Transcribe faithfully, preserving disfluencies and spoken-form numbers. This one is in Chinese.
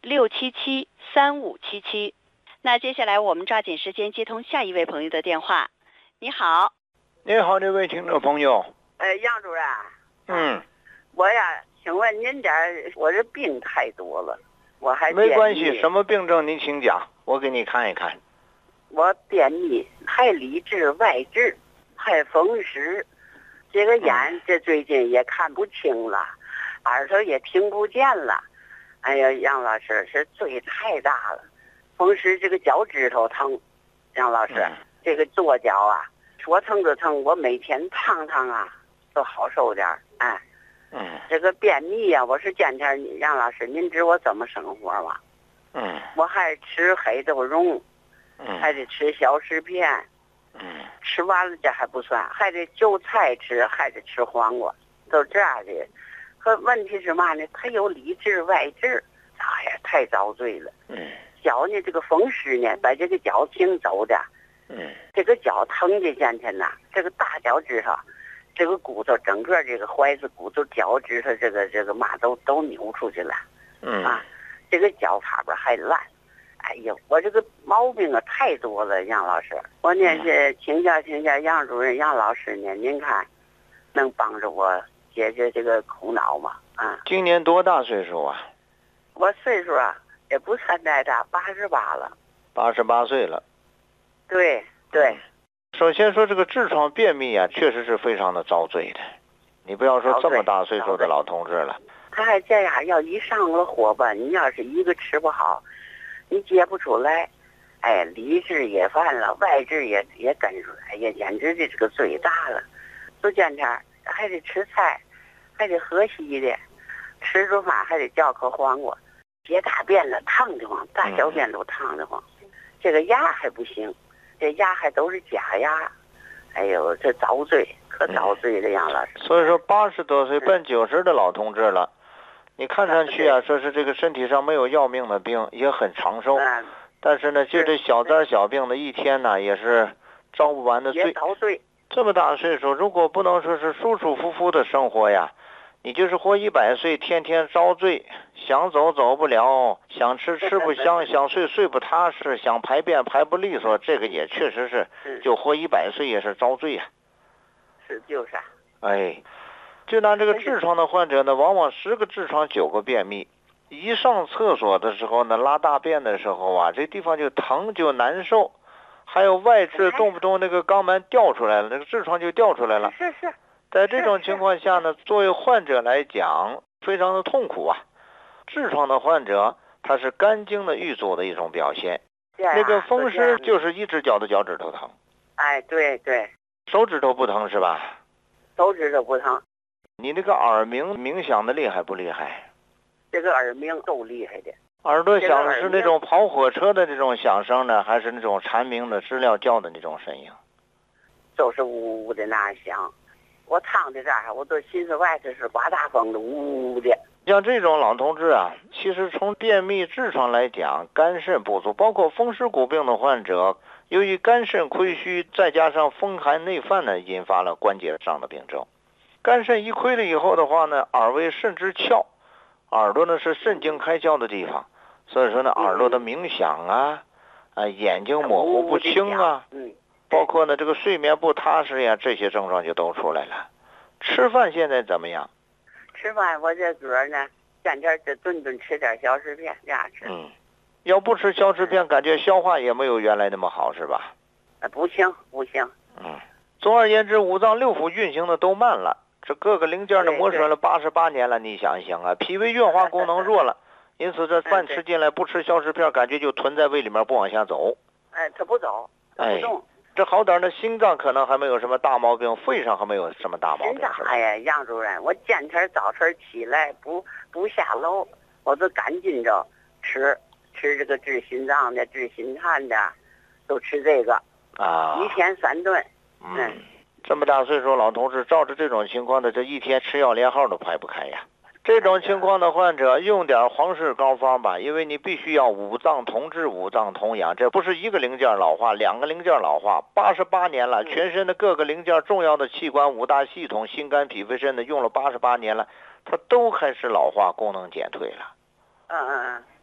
六七七三五七七。那接下来我们抓紧时间接通下一位朋友的电话。你好。 你好，这位听众朋友。 呃，杨主任。 嗯。 我呀，请问您这儿，我这病太多了，我还没关系，什么病症您请讲，我给你看一看。 我便秘，还里痔外痔，还风湿，这个眼、嗯、这最近也看不清了，耳朵也听不见了。哎呀，杨老师，是罪太大了。风湿这个脚趾头疼，杨老师，嗯、这个左脚啊，说疼就疼，我每天烫烫啊，都好受点儿。哎， 嗯， 这个便秘呀、啊，我是见天杨老师，您知我怎么生活吗？ 嗯， 我还吃黑豆蓉， 嗯， 还得吃小食片， 嗯， 吃完了这还不算，还得韭菜吃，还得吃黄瓜，都这样的。可问题是嘛呢？它有里痔外痔，哎呀，太遭罪了。 嗯。 脚呢，这个风湿呢，把这个脚挺走的， 嗯， 这个脚疼的见天呐，这个大脚趾头，这个骨头，整个这个踝子骨头、脚趾头，这个这个嘛都都扭出去了， 嗯啊，这个脚法边还烂，哎呦，我这个毛病啊太多了，杨老师，我呢是请教请教杨主任、杨老师呢，您看能帮着我解决这个苦恼吗？啊， 今年多大岁数啊？ 我岁数啊。也不算太大，八十八了， 八十八岁了。 对对、嗯。 首先说这个痔疮便秘啊，确实是非常的遭罪的。你不要说这么大岁数的老同志了。 他还这样，要一上了火吧，你要是一个吃不好，你接不出来，哎，里痔也犯了，外痔也也跟出来，也简直这个罪大了。就见天还得吃菜，还得喝稀的，吃着饭还得嚼口黄瓜。解大便了烫得慌，大小便都烫得慌、嗯、这个牙还不行，这牙还都是假牙，哎呦，这遭罪，可遭罪了，杨老师。 所以说八十多岁奔九十的老同志了，你看上去啊，说是这个身体上没有要命的病，也很长寿， 嗯、 但是呢，就这小灾小病的一天呢，也是遭不完的罪。 也遭罪。 这么大岁数，如果不能说是舒舒服服的生活呀，你就是活一百岁，天天遭罪，想走走不了，想吃吃不香，想睡睡不踏实，想排便排不利索，这个也确实是，就活一百岁也是遭罪呀、 啊。是就是啊。 哎，就拿这个痔疮的患者呢，往往十个痔疮九个便秘，一上厕所的时候呢，拉大便的时候啊，这地方就疼就难受，还有外痔动不动那个肛门掉出来了，那个痔疮就掉出来了。 是是。 在这种情况下呢，作为患者来讲，非常的痛苦啊。痔疮的患者，他是肝经的郁阻的一种表现。 啊、 那个风湿就是一只脚的脚趾头疼。 哎，对对。 手指头不疼是吧？ 手指头不疼。 你那个耳鸣鸣响的厉害不厉害？ 这个耳鸣够厉害的。 耳朵响的是那种跑火车的这种响声呢，还是那种蝉鸣的知了叫的那种声音？ 就是呜呜的那响。我躺在这儿，我都寻思外头是刮大风的，呜呜的。 像这种老同志啊，其实从便秘、痔疮来讲，肝肾不足，包括风湿骨病的患者，由于肝肾亏虚，再加上风寒内犯呢，引发了关节上的病症。肝肾一亏了以后的话呢，耳为肾之窍，耳朵呢是肾经开窍的地方，所以说呢，耳朵的鸣响啊，啊，眼睛模糊不清啊。 嗯。 包括呢，这个睡眠不踏实呀，这些症状就都出来了。吃饭现在怎么样？ 吃饭我这主儿呢，见天就顿顿吃点小食片，这样吃。 嗯，要不吃小食片，感觉消化也没有原来那么好，是吧？ 啊，不行不行。 嗯，总而言之，五脏六腑运行的都慢了，这各个零件呢磨损了八十八年了，你想一想啊，脾胃运化功能弱了，因此这饭吃进来不吃小食片，感觉就囤在胃里面不往下走。 哎，它不走，它不动。 哎这好点的心脏可能还没有什么大毛病，肺上还没有什么大毛病。 心脏，哎呀，杨主任，我见天早晨起来不不下楼，我都赶紧着吃吃这个治心脏的、治心颤的，都吃这个啊， 一天三顿。 嗯，嗯这么大岁数老同志，照着这种情况的，这一天吃药连号都排不开呀。这种情况的患者用点黄氏膏方吧，因为你必须要五脏同治、五脏同养，这不是一个零件老化，两个零件老化，八十八年了，全身的各个零件、重要的器官、五大系统、心肝脾肺肾的用了八十八年了，它都开始老化，功能减退了。 嗯嗯嗯。